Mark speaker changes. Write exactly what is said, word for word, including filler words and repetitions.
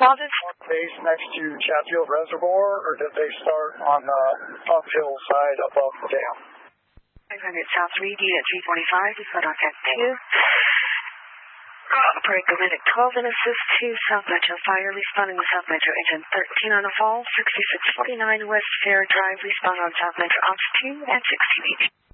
Speaker 1: responded?
Speaker 2: Base next to Chatfield Reservoir, or did they start on the uphill side above the dam?
Speaker 1: five hundred South three D at three forty-five, respond on Tech two. Operate Atlantic twelve and assist to South Metro Fire, responding with South Metro Engine thirteen on a fall, sixty-six forty-nine West Fair Drive, respond on South Metro Ops two at sixteen H.